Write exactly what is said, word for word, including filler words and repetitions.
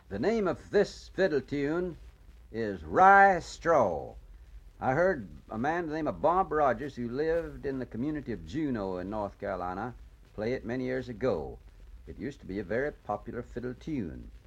The name of this fiddle tune is Rye Straw. I heard a man by the name of Bob Rogers, who lived in the community of Juneau in North Carolina, play it many years ago. It used to be a very popular fiddle tune.